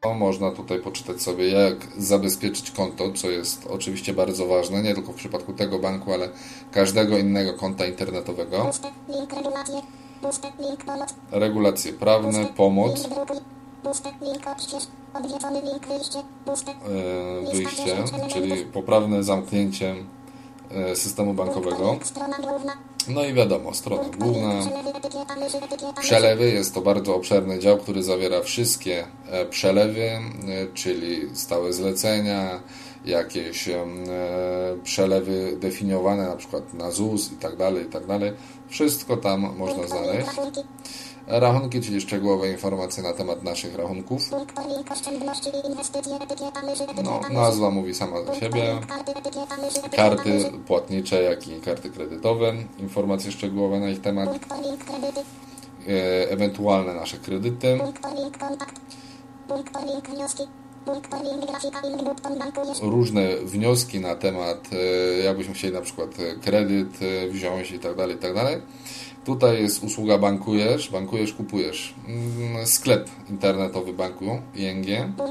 Można tutaj poczytać sobie, jak zabezpieczyć konto, co jest oczywiście bardzo ważne, nie tylko w przypadku tego banku, ale każdego innego konta internetowego. Regulacje prawne, pomoc, wyjście, czyli poprawne zamknięcie systemu bankowego. No i wiadomo, strona główna, przelewy, jest to bardzo obszerny dział, który zawiera wszystkie przelewy, czyli stałe zlecenia, jakieś przelewy definiowane na przykład na ZUS i tak dalej. Wszystko tam można znaleźć. Rachunki, czyli szczegółowe informacje na temat naszych rachunków. No, nazwa mówi sama za siebie. Karty płatnicze, jak i karty kredytowe. Informacje szczegółowe na ich temat. Ewentualne nasze kredyty. Różne wnioski na temat, jakbyśmy chcieli na przykład kredyt wziąć i tak dalej. Tutaj jest usługa bankujesz, kupujesz. Sklep internetowy banku ING.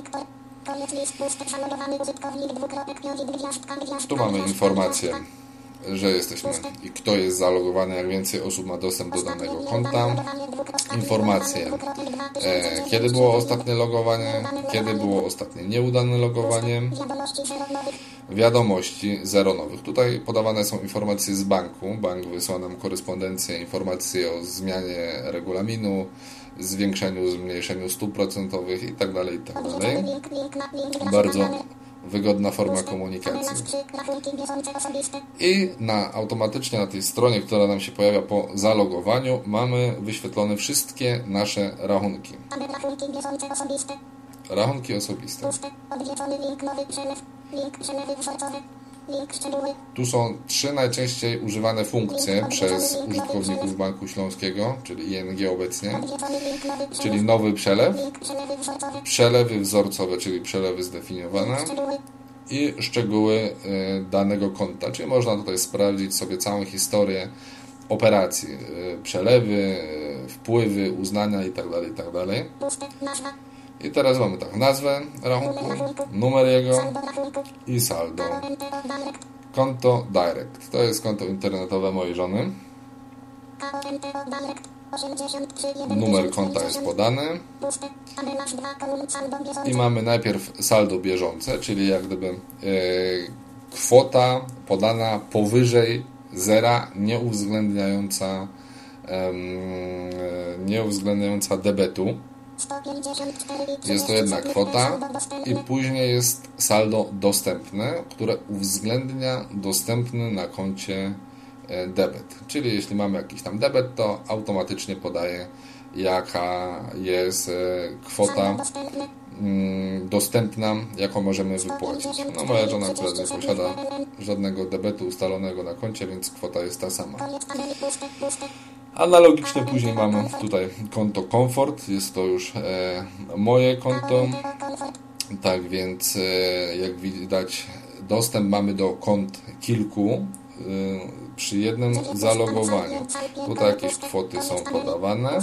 Tu mamy informację, że jesteśmy i kto jest zalogowany, jak więcej osób ma dostęp do danego konta. Informacje, kiedy było ostatnie logowanie, kiedy było ostatnie nieudane logowanie. Wiadomości zeronowych. Tutaj podawane są informacje z banku. Bank wysłał nam korespondencję, informacje o zmianie regulaminu, zwiększeniu, zmniejszeniu stóp procentowych i tak dalej. Bardzo wygodna forma komunikacji. I automatycznie na tej stronie, która nam się pojawia po zalogowaniu, mamy wyświetlone wszystkie nasze rachunki. Rachunki osobiste. Tu są 3 najczęściej używane funkcje przez użytkowników Banku Śląskiego, czyli ING obecnie, czyli nowy przelew, przelewy wzorcowe, czyli przelewy zdefiniowane i szczegóły danego konta, czyli można tutaj sprawdzić sobie całą historię operacji, przelewy, wpływy, uznania itd. I teraz mamy tak, nazwę rachunku, numer jego i saldo. Konto Direct. To jest konto internetowe mojej żony. Numer konta jest podany. I mamy najpierw saldo bieżące, czyli jak gdyby kwota podana powyżej zera, nie uwzględniająca debetu. Jest to jedna kwota i później jest saldo dostępne, które uwzględnia dostępny na koncie debet. Czyli jeśli mamy jakiś tam debet, to automatycznie podaje, jaka jest kwota dostępna, jaką możemy wypłacić. No, moja żona akurat nie posiada żadnego debetu ustalonego na koncie, więc kwota jest ta sama. Analogicznie później mamy tutaj konto Komfort, jest to już moje konto, tak więc jak widać dostęp mamy do kont kilku przy jednym zalogowaniu. Tutaj jakieś kwoty są podawane.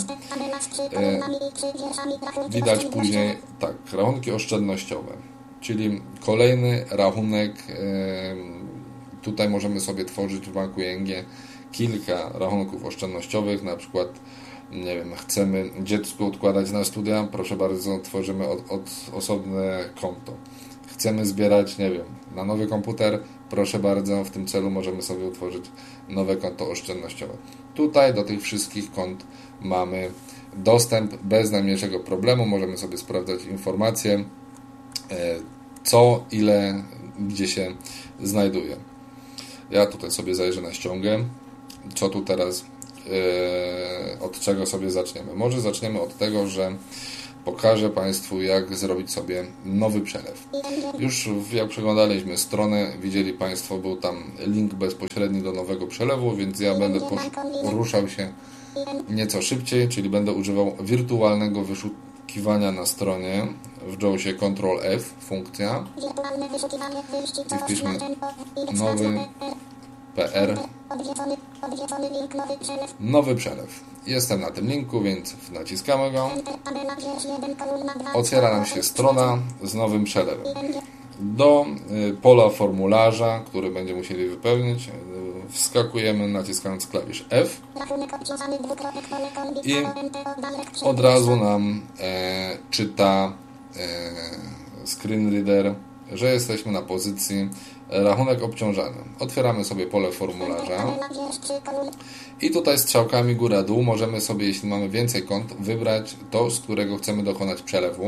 Widać później tak, rachunki oszczędnościowe, czyli kolejny rachunek. Tutaj możemy sobie tworzyć w banku ING kilka rachunków oszczędnościowych, na przykład nie wiem, chcemy dziecku odkładać na studia, proszę bardzo, tworzymy osobne konto. Chcemy zbierać, nie wiem, na nowy komputer, proszę bardzo, w tym celu możemy sobie utworzyć nowe konto oszczędnościowe. Tutaj do tych wszystkich kont mamy dostęp bez najmniejszego problemu, możemy sobie sprawdzać informacje, co, ile, gdzie się znajduje. Ja tutaj sobie zajrzę na ściągę. Co tu teraz, od czego sobie zaczniemy? Może zaczniemy od tego, że pokażę Państwu, jak zrobić sobie nowy przelew. Już jak przeglądaliśmy stronę, widzieli Państwo, był tam link bezpośredni do nowego przelewu, więc ja będę poruszał się nieco szybciej, czyli będę używał wirtualnego wyszukiwania na stronie. W JAWSie Ctrl+F funkcja. I wpiszmy nowy PR. Nowy przelew. Jestem na tym linku, więc naciskamy go. Otwiera nam się strona z nowym przelewem. Do pola formularza, który będziemy musieli wypełnić, wskakujemy naciskając klawisz F i od razu nam czyta screen reader, że jesteśmy na pozycji rachunek obciążany. Otwieramy sobie pole formularza i tutaj strzałkami góra-dół możemy sobie, jeśli mamy więcej kont, wybrać to, z którego chcemy dokonać przelewu.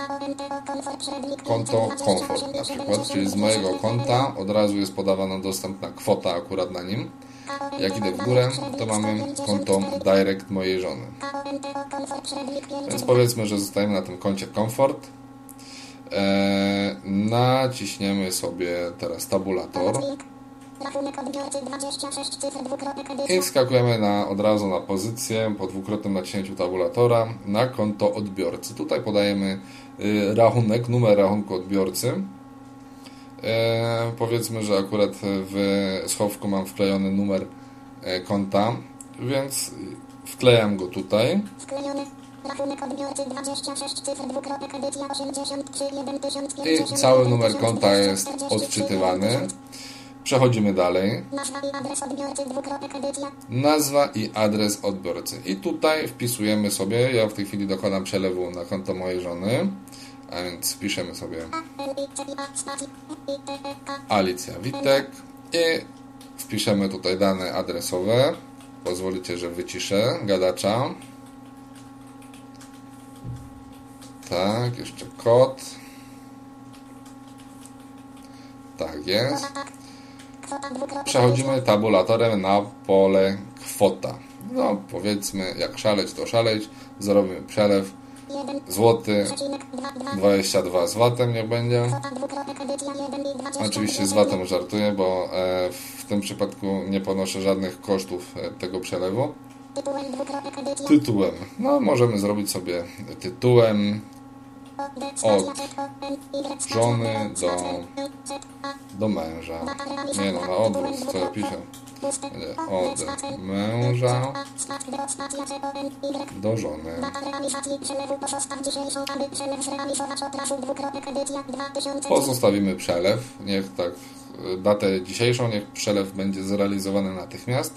Konto komfort na przykład, czyli z mojego konta od razu jest podawana dostępna kwota akurat na nim. Jak idę w górę, to mamy konto direct mojej żony. Więc powiedzmy, że zostajemy na tym koncie komfort. Naciśniemy sobie teraz tabulator i wskakujemy od razu na pozycję po dwukrotnym naciśnięciu tabulatora na konto odbiorcy. Tutaj podajemy rachunek, numer rachunku odbiorcy. Powiedzmy, że akurat w schowku mam wklejony numer konta, więc wklejam go tutaj. Rachunek odbiorcy 26 cyfr dwukropek edycja 83 1500. I cały numer konta jest odczytywany. Przechodzimy dalej. Nazwa i adres odbiorcy dwukropek edycja. Nazwa i adres odbiorcy. I tutaj wpisujemy sobie, ja w tej chwili dokonam przelewu na konto mojej żony, a więc wpiszemy sobie Alicja Witek i wpiszemy tutaj dane adresowe. Pozwolicie, że wyciszę gadacza. Tak, jeszcze kod. Tak jest. Przechodzimy tabulatorem na pole kwota. No, powiedzmy, jak szaleć, to szaleć. Zrobimy przelew. Złoty 22 z VAT-em niech będzie. Oczywiście z VAT-em żartuję, bo w tym przypadku nie ponoszę żadnych kosztów tego przelewu. Tytułem. No, możemy zrobić sobie tytułem od żony do męża. Nie no, na odwrót, co ja piszę. Od męża do żony. Pozostawimy przelew. Niech tak, datę dzisiejszą, niech przelew będzie zrealizowany natychmiast.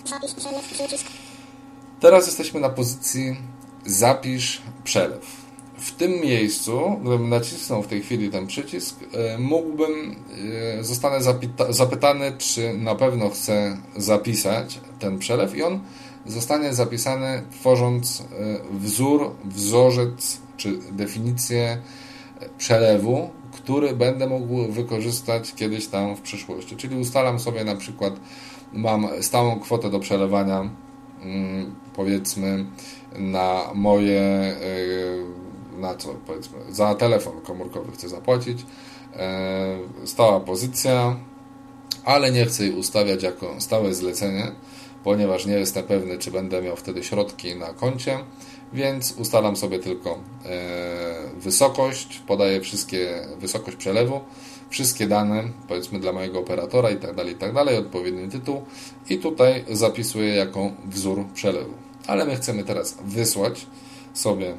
Teraz jesteśmy na pozycji zapisz przelew. W tym miejscu, gdybym nacisnął w tej chwili ten przycisk, zostanę zapytany, czy na pewno chcę zapisać ten przelew i on zostanie zapisany tworząc wzorzec czy definicję przelewu, który będę mógł wykorzystać kiedyś tam w przyszłości. Czyli ustalam sobie na przykład, mam stałą kwotę do przelewania, powiedzmy na moje, na co powiedzmy, za telefon komórkowy chcę zapłacić, stała pozycja, ale nie chcę jej ustawiać jako stałe zlecenie, ponieważ nie jestem pewny, czy będę miał wtedy środki na koncie, więc ustalam sobie tylko wysokość, podaję wysokość przelewu, wszystkie dane, powiedzmy dla mojego operatora i tak dalej, odpowiedni tytuł i tutaj zapisuję jako wzór przelewu. Ale my chcemy teraz wysłać sobie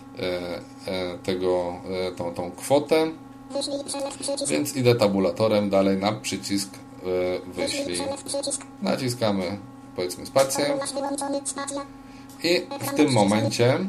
tą kwotę, więc idę tabulatorem dalej na przycisk wyślij. Naciskamy powiedzmy spację i w tym momencie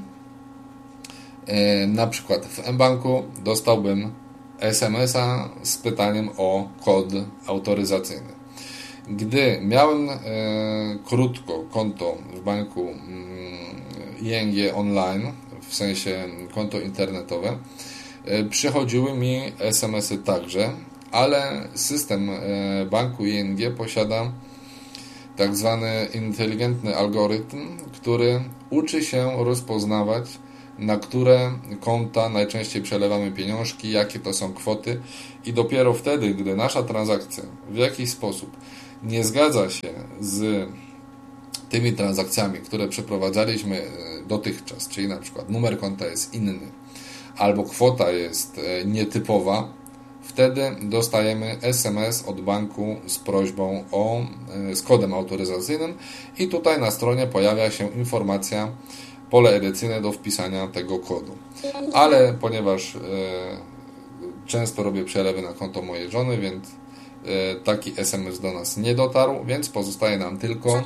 na przykład w mBanku dostałbym SMS-a z pytaniem o kod autoryzacyjny. Gdy miałem krótko konto w banku ING online, w sensie konto internetowe, przychodziły mi SMS-y także, ale system banku ING posiada tak zwany inteligentny algorytm, który uczy się rozpoznawać, na które konta najczęściej przelewamy pieniążki, jakie to są kwoty i dopiero wtedy, gdy nasza transakcja w jakiś sposób nie zgadza się z tymi transakcjami, które przeprowadzaliśmy dotychczas, czyli na przykład numer konta jest inny, albo kwota jest nietypowa wtedy dostajemy SMS od banku z prośbą z kodem autoryzacyjnym i tutaj na stronie pojawia się informacja, pole edycyjne do wpisania tego kodu. Ale ponieważ często robię przelewy na konto mojej żony, więc taki SMS do nas nie dotarł, więc pozostaje nam tylko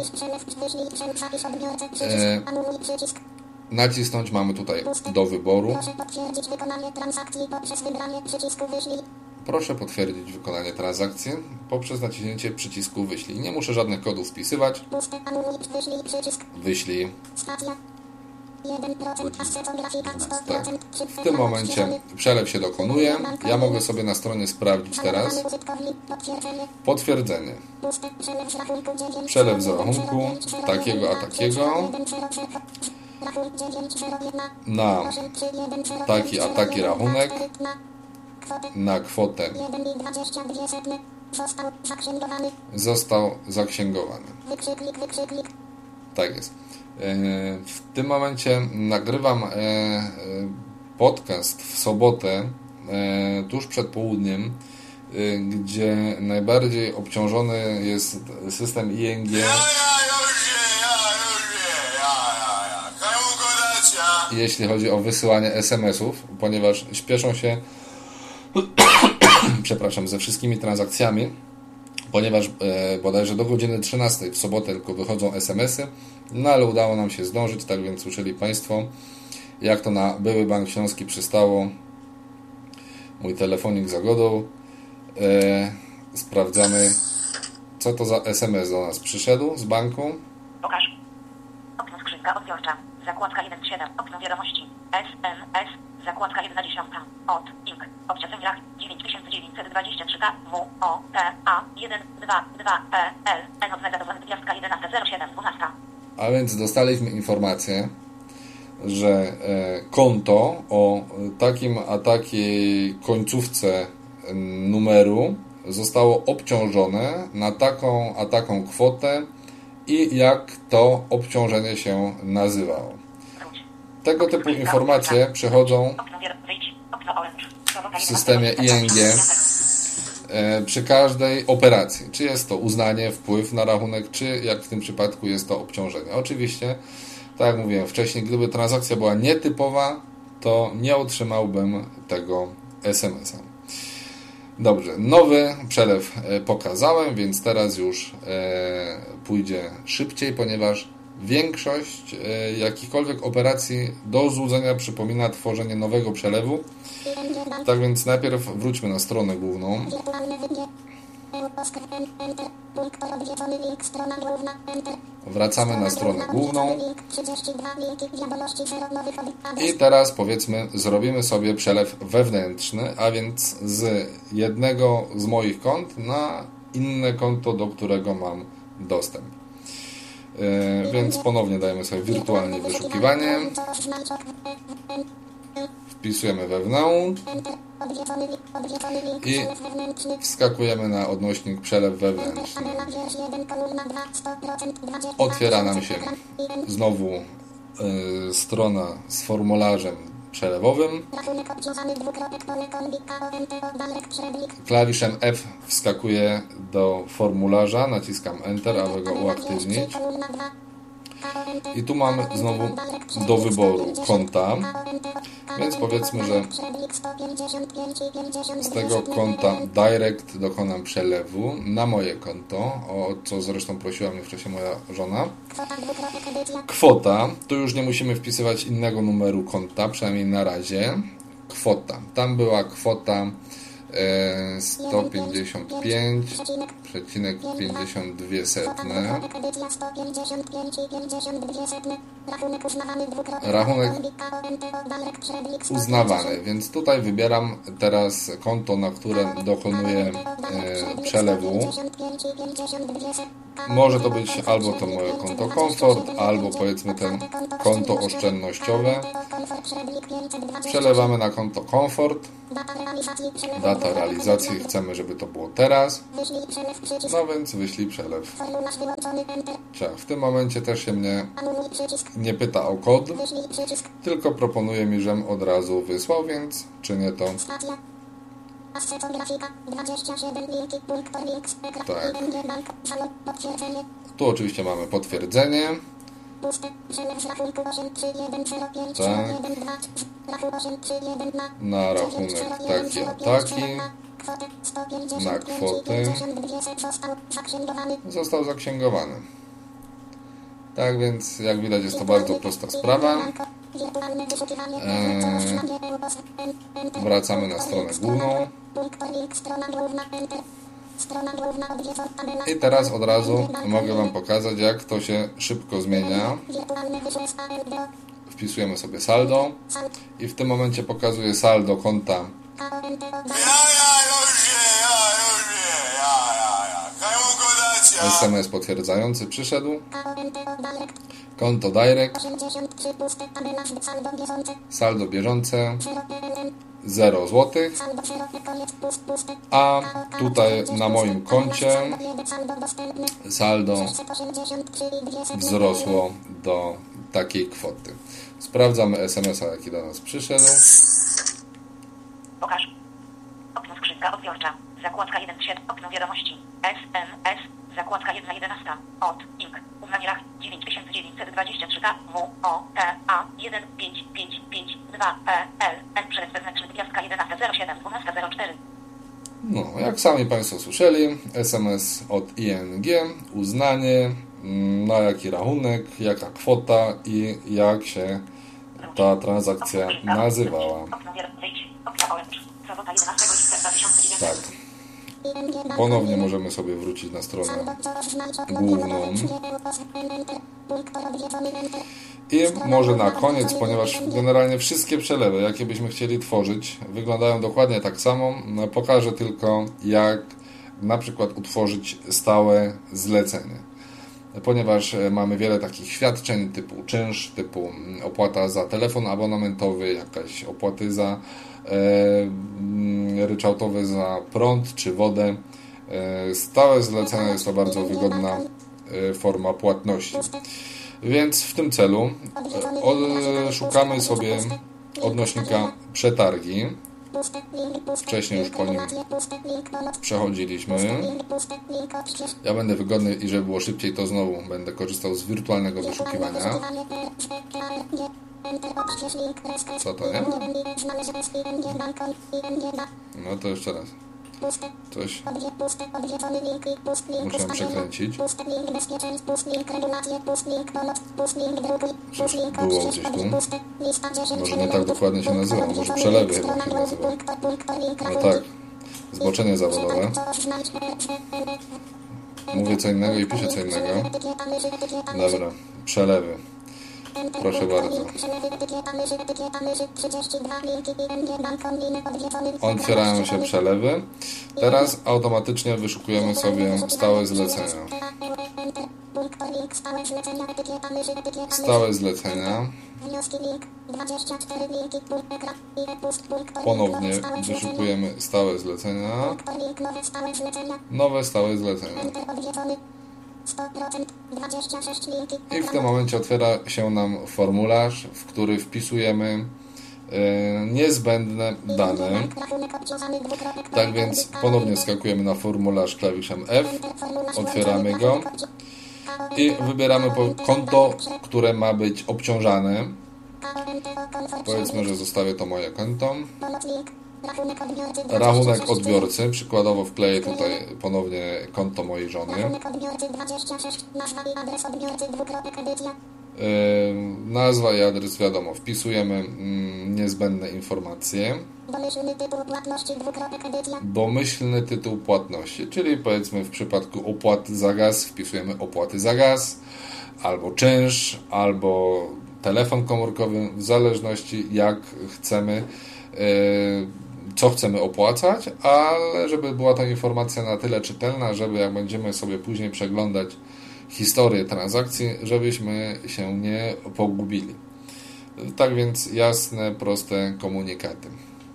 nacisnąć, mamy tutaj do wyboru. Proszę potwierdzić wykonanie transakcji poprzez naciśnięcie przycisku wyślij. Nie muszę żadnych kodów wpisywać. Wyślij. Tak. W tym momencie przelew się dokonuje. Ja mogę sobie na stronie sprawdzić teraz potwierdzenie. Przelew z rachunku takiego a takiego na taki a taki rachunek na kwotę został zaksięgowany. Tak jest. W tym momencie nagrywam podcast w sobotę, tuż przed południem, gdzie najbardziej obciążony jest system ING. Jeśli chodzi o wysyłanie SMS-ów, ponieważ śpieszą się przepraszam, ze wszystkimi transakcjami, ponieważ bodajże do godziny 13 w sobotę tylko wychodzą SMS-y, no ale udało nam się zdążyć, tak więc słyszeli Państwo, jak to na były Bank Śląski przystało. Mój telefonik zagodał. Sprawdzamy, co to za SMS do nas przyszedł z banku. Pokaż. Okno skrzynka odbiorcza. Zakładka 1.7. Okno wiadomości. SMS. Zakładka 1/10. Od ING. Obciążenia 9923 K W O T A 122 L N odnegatowana gwiazdka 11.07.12. A więc dostaliśmy informację, że konto o takim a takiej końcówce numeru zostało obciążone na taką a taką kwotę i jak to obciążenie się nazywało. Tego typu informacje przychodzą w systemie ING przy każdej operacji. Czy jest to uznanie, wpływ na rachunek, czy jak w tym przypadku jest to obciążenie. Oczywiście, tak jak mówiłem wcześniej, gdyby transakcja była nietypowa, to nie otrzymałbym tego SMS-a. Dobrze, nowy przelew pokazałem, więc teraz już pójdzie szybciej, ponieważ większość jakichkolwiek operacji do złudzenia przypomina tworzenie nowego przelewu. Tak więc najpierw wróćmy na stronę główną. Wracamy na stronę główną. I teraz powiedzmy zrobimy sobie przelew wewnętrzny, a więc z jednego z moich kont na inne konto, do którego mam dostęp. Więc ponownie dajemy sobie wirtualnie wyszukiwanie. Wpisujemy wewnątrz i wskakujemy na odnośnik przelew wewnętrzny. Otwiera nam się znowu strona z formularzem przelewowym. Klawiszem F wskakuję do formularza, naciskam Enter, aby go uaktywnić. I tu mamy znowu do wyboru konta, więc powiedzmy, że z tego konta Direct dokonam przelewu na moje konto, o co zresztą prosiła mnie wcześniej moja żona. Kwota, tu już nie musimy wpisywać innego numeru konta, przynajmniej na razie. Kwota, tam była kwota 155,52. Rachunek uznawany, więc tutaj wybieram teraz konto, na które dokonuję przelewu. Może to być albo to moje konto komfort, albo powiedzmy ten konto oszczędnościowe. Przelewamy na konto komfort. Data realizacji chcemy, żeby to było teraz. No więc wyślij przelew. W tym momencie też się mnie nie pyta o kod, tylko proponuje mi, żebym od razu wysłał, więc czynię to. Tak. Tu oczywiście mamy potwierdzenie. Tak. Na rachunek taki. Na kwoty. Został zaksięgowany. Tak więc, jak widać, jest to bardzo prosta sprawa. Wracamy na stronę główną. I teraz od razu mogę Wam pokazać, jak to się szybko zmienia. Wpisujemy sobie saldo i w tym momencie pokazuje saldo konta. SMS potwierdzający przyszedł. Konto Direct. Saldo bieżące 0 zł. A tutaj na moim koncie saldo wzrosło do takiej kwoty. Sprawdzamy SMS-a, jaki do nas przyszedł. Pokaż. Okno skrzynka odbiorcza. Zakładka 1.7. Okno wiadomości. SMS. Zakładka 1.11. Od INK. Uznanie 9923 KWOTA 15552 PL N przez wewnętrzny gwiazdka 11.07 12.04. No, jak sami Państwo słyszeli, SMS od ING, uznanie, na jaki rachunek, jaka kwota i jak się ta transakcja nazywała. Tak. Ponownie możemy sobie wrócić na stronę główną. I może na koniec, ponieważ generalnie wszystkie przelewy, jakie byśmy chcieli tworzyć, wyglądają dokładnie tak samo. Pokażę tylko, jak na przykład utworzyć stałe zlecenie. Ponieważ mamy wiele takich świadczeń typu czynsz, typu opłata za telefon abonamentowy, jakaś opłaty za ryczałtowe za prąd czy wodę. Stałe zlecenie jest to bardzo wygodna forma płatności. Więc w tym celu szukamy sobie odnośnika przetargi. Wcześniej już po nim przechodziliśmy. Ja będę wygodny i żeby było szybciej, to znowu będę korzystał z wirtualnego wyszukiwania. Co to jest? No to jeszcze raz. Coś muszę przekręcić. Przecież było gdzieś tu. Może nie tak dokładnie się nazywa. Może przelewy chyba się nazywa. No tak. Zboczenie zawodowe. Mówię co innego i piszę co innego. Dobra. Przelewy. Proszę bardzo. Otwierają się przelewy. Teraz automatycznie wyszukujemy sobie stałe zlecenia. Stałe zlecenia. Ponownie wyszukujemy stałe zlecenia. Nowe stałe zlecenia. I w tym momencie otwiera się nam formularz, w który wpisujemy niezbędne dane. Tak więc ponownie skakujemy na formularz klawiszem F, otwieramy go i wybieramy konto, które ma być obciążane. Powiedzmy, że zostawię to moje konto. Rachunek odbiorcy, przykładowo wkleję tutaj ponownie konto mojej żony. Nazwa i adres wiadomo, wpisujemy niezbędne informacje. Domyślny tytuł płatności, czyli powiedzmy w przypadku opłaty za gaz wpisujemy opłaty za gaz, albo czynsz, albo telefon komórkowy, w zależności jak chcemy, co chcemy opłacać, ale żeby była ta informacja na tyle czytelna, żeby jak będziemy sobie później przeglądać historię transakcji, żebyśmy się nie pogubili. Tak więc jasne, proste komunikaty.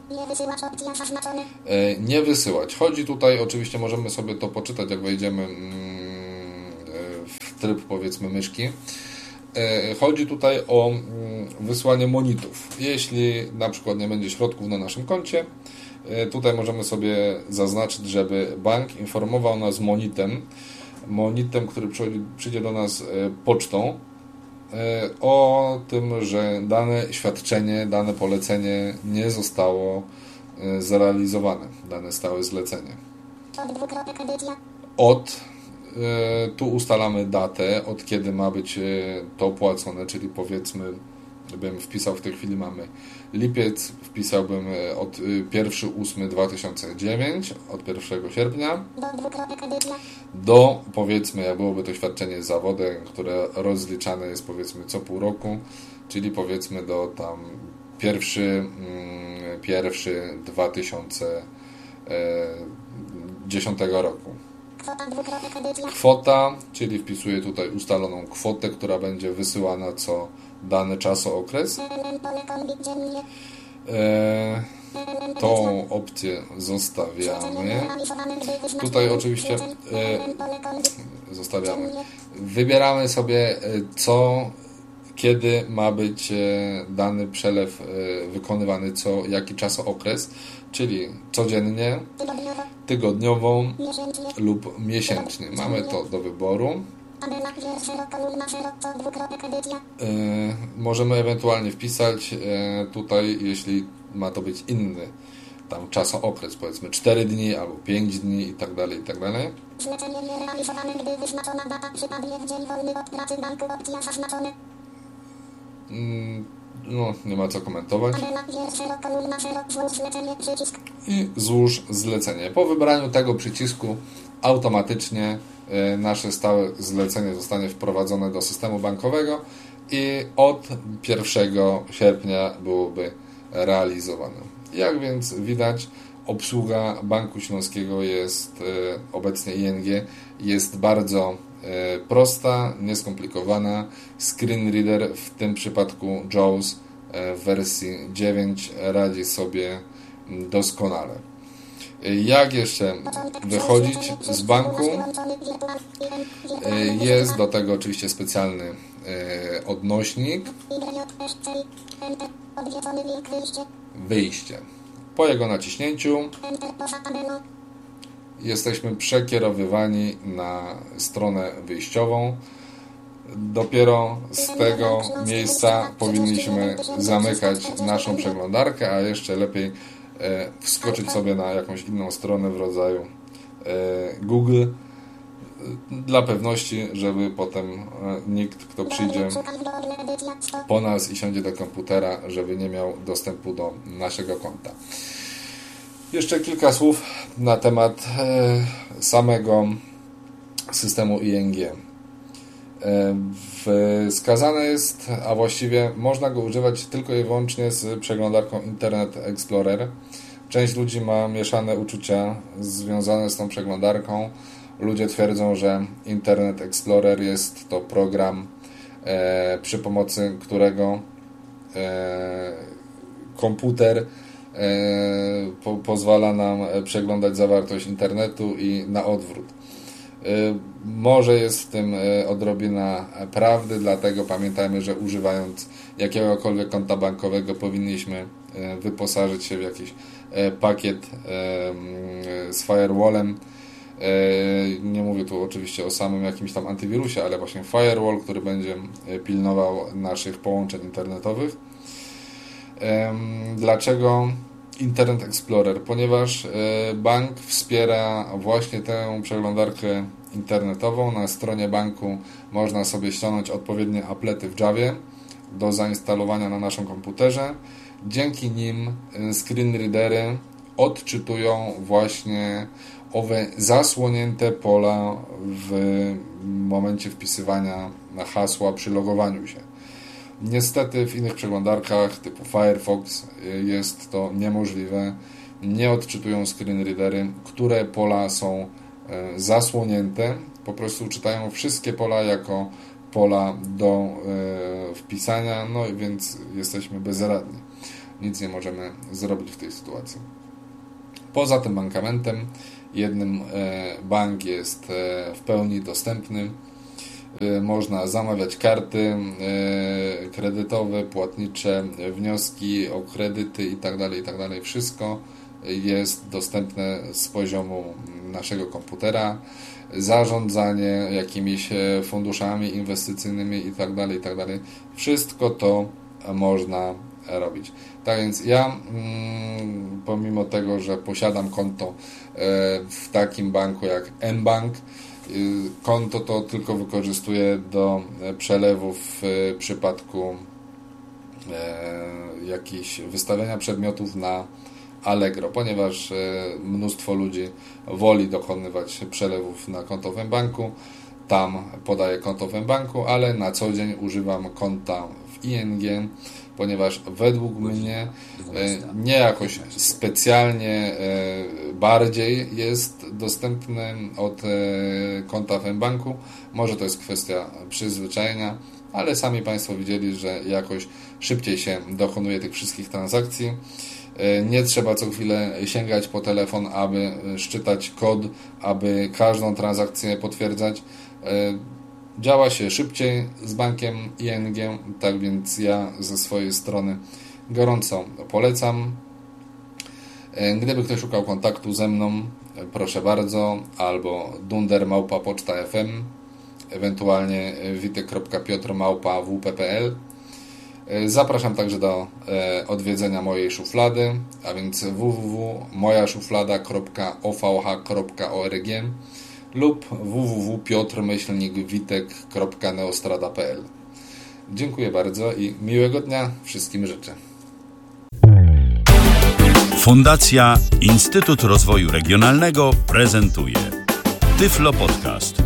Nie wysyłać. Chodzi tutaj, oczywiście możemy sobie to poczytać, jak wejdziemy w tryb powiedzmy myszki. Chodzi tutaj o wysłanie monitów. Jeśli na przykład nie będzie środków na naszym koncie, tutaj możemy sobie zaznaczyć, żeby bank informował nas monitem, który przyjdzie do nas pocztą, o tym, że dane świadczenie, dane polecenie nie zostało zrealizowane, dane stałe zlecenie. Tu ustalamy datę, od kiedy ma być to opłacone, czyli powiedzmy, bym wpisał, w tej chwili mamy lipiec, wpisałbym od 1.8.2009, od 1 sierpnia do, powiedzmy, jak byłoby to świadczenie zawodem, które rozliczane jest, powiedzmy, co pół roku, czyli powiedzmy do tam 1.1.2010 roku. Kwota, czyli wpisuję tutaj ustaloną kwotę, która będzie wysyłana co dany czasookres. Tą opcję zostawiamy. Tutaj oczywiście zostawiamy. Wybieramy sobie kiedy ma być dany przelew wykonywany, jaki czasookres, czyli codziennie, tygodniowo lub miesięcznie. Mamy to do wyboru. Możemy ewentualnie wpisać tutaj, jeśli ma to być inny tam czasookres, powiedzmy 4 dni albo 5 dni i tak dalej, i tak dalej. Zlecenie nierealizowane, gdy wyznaczona data przypadnie w dzień wolny od pracy banku, opcja zaznaczone. No, nie ma co komentować. I złóż zlecenie. Po wybraniu tego przycisku automatycznie nasze stałe zlecenie zostanie wprowadzone do systemu bankowego i od 1 sierpnia byłoby realizowane. Jak więc widać, obsługa Banku Śląskiego jest obecnie ING jest bardzo prosta, nieskomplikowana. Screen Reader, w tym przypadku JAWS w wersji 9, radzi sobie doskonale. Jak jeszcze wychodzić z banku? Jest do tego oczywiście specjalny odnośnik. Wyjście. Po jego naciśnięciu jesteśmy przekierowywani na stronę wyjściową. Dopiero z tego miejsca powinniśmy zamykać naszą przeglądarkę, a jeszcze lepiej wskoczyć sobie na jakąś inną stronę w rodzaju Google dla pewności, żeby potem nikt, kto przyjdzie po nas i siądzie do komputera, żeby nie miał dostępu do naszego konta. Jeszcze kilka słów na temat samego systemu ING. Wskazane jest, a właściwie można go używać tylko i wyłącznie z przeglądarką Internet Explorer. Część ludzi ma mieszane uczucia związane z tą przeglądarką. Ludzie twierdzą, że Internet Explorer jest to program, przy pomocy którego komputer pozwala nam przeglądać zawartość internetu i na odwrót. Może jest w tym odrobina prawdy, dlatego pamiętajmy, że używając jakiegokolwiek konta bankowego powinniśmy wyposażyć się w jakiś pakiet z firewallem. Nie mówię tu oczywiście o samym jakimś tam antywirusie, ale właśnie firewall, który będzie pilnował naszych połączeń internetowych. Dlaczego Internet Explorer? Ponieważ bank wspiera właśnie tę przeglądarkę internetową. Na stronie banku można sobie ściągnąć odpowiednie applety w Javie do zainstalowania na naszym komputerze. Dzięki nim screen readery odczytują właśnie owe zasłonięte pola w momencie wpisywania hasła przy logowaniu się. Niestety w innych przeglądarkach typu Firefox jest to niemożliwe. Nie odczytują screen readery, które pola są zasłonięte. Po prostu czytają wszystkie pola jako pola do wpisania, no więc jesteśmy bezradni. Nic nie możemy zrobić w tej sytuacji. Poza tym mankamentem jednym bank jest w pełni dostępny. Można zamawiać karty kredytowe, płatnicze, wnioski o kredyty itd. Wszystko jest dostępne z poziomu naszego komputera. Zarządzanie jakimiś funduszami inwestycyjnymi itd. Wszystko to można robić. Tak więc ja, pomimo tego, że posiadam konto w takim banku jak mBank, konto to tylko wykorzystuję do przelewów w przypadku jakichś wystawiania przedmiotów na Allegro, ponieważ mnóstwo ludzi woli dokonywać przelewów na konto w mBanku. Tam podaję konto w mBanku, ale na co dzień używam konta w ING, ponieważ według mnie nie jakoś specjalnie bardziej jest dostępny od konta w mBanku. Może to jest kwestia przyzwyczajenia, ale sami Państwo widzieli, że jakoś szybciej się dokonuje tych wszystkich transakcji. Nie trzeba co chwilę sięgać po telefon, aby szczytać kod, aby każdą transakcję potwierdzać. Działa się szybciej z bankiem ING, tak więc ja ze swojej strony gorąco polecam. Gdyby ktoś szukał kontaktu ze mną, proszę bardzo, albo dunder@poczta.fm, ewentualnie witek.piotr@wp.pl. Zapraszam także do odwiedzenia mojej szuflady, a więc www.mojaszuflada.ovh.org lub www.piotr-witek.neostrada.pl. Dziękuję bardzo i miłego dnia wszystkim życzę. Fundacja Instytut Rozwoju Regionalnego prezentuje Tyflo Podcast.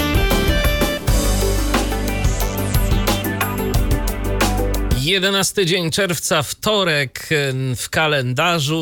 11 dzień czerwca, wtorek w kalendarzu,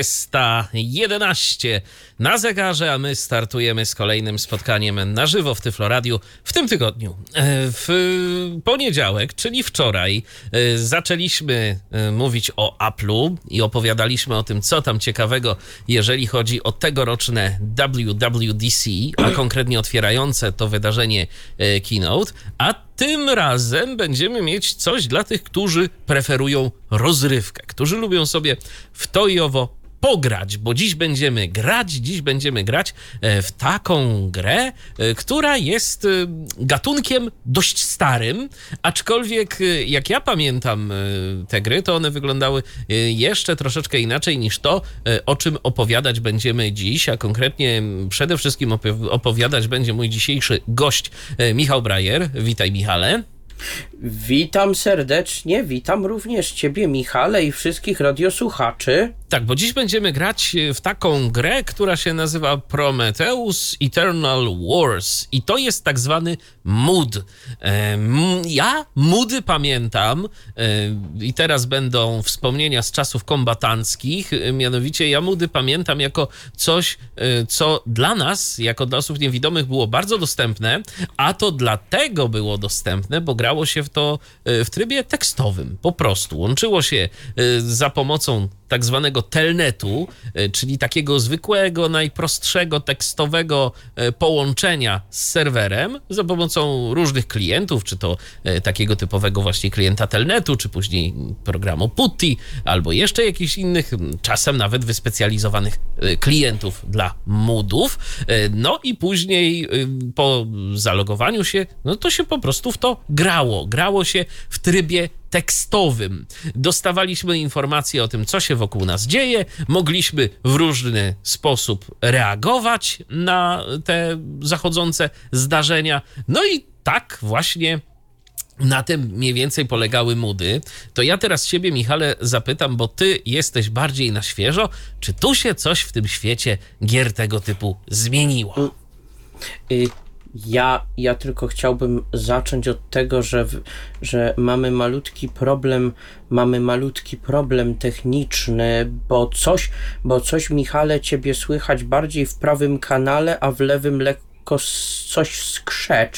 20:11 na zegarze, a my startujemy z kolejnym spotkaniem na żywo w Tyflo Radiu w tym tygodniu. W poniedziałek, czyli wczoraj, zaczęliśmy mówić o Apple'u i opowiadaliśmy o tym, co tam ciekawego, jeżeli chodzi o tegoroczne WWDC, a konkretnie otwierające to wydarzenie Keynote, a tym razem będziemy mieć coś dla tych, którzy preferują rozrywkę, którzy lubią sobie w to i owo pograć, bo dziś będziemy grać w taką grę, która jest gatunkiem dość starym, aczkolwiek jak ja pamiętam te gry, to one wyglądały jeszcze troszeczkę inaczej niż to, o czym opowiadać będziemy dziś, a konkretnie przede wszystkim opowiadać będzie mój dzisiejszy gość Michał Brajer. Witaj, Michale. Witam serdecznie, witam również Ciebie, Michale, i wszystkich radiosłuchaczy. Tak, bo dziś będziemy grać w taką grę, która się nazywa Prometheus Eternal Wars i to jest tak zwany MUD. Ja MUDy pamiętam i teraz będą wspomnienia z czasów kombatanckich, mianowicie ja MUDy pamiętam jako coś, co dla nas, jako dla osób niewidomych, było bardzo dostępne, a to dlatego było dostępne, bo grało się w to w trybie tekstowym, po prostu. Łączyło się za pomocą tak zwanego telnetu, czyli takiego zwykłego, najprostszego tekstowego połączenia z serwerem za pomocą różnych klientów, czy to takiego typowego właśnie klienta telnetu, czy później programu PuTTY, albo jeszcze jakichś innych, czasem nawet wyspecjalizowanych klientów dla MUDów. No i później po zalogowaniu się, no to się po prostu w to grało. Grało się w trybie tekstowym. Dostawaliśmy informacje o tym, co się wokół nas dzieje, mogliśmy w różny sposób reagować na te zachodzące zdarzenia. No i tak właśnie na tym mniej więcej polegały MUDy. To ja teraz Ciebie, Michale, zapytam, bo Ty jesteś bardziej na świeżo, czy tu się coś w tym świecie gier tego typu zmieniło? Ja tylko chciałbym zacząć od tego, że mamy malutki problem techniczny, bo coś, Michale, Ciebie słychać bardziej w prawym kanale, a w lewym lekko coś skrzeczy.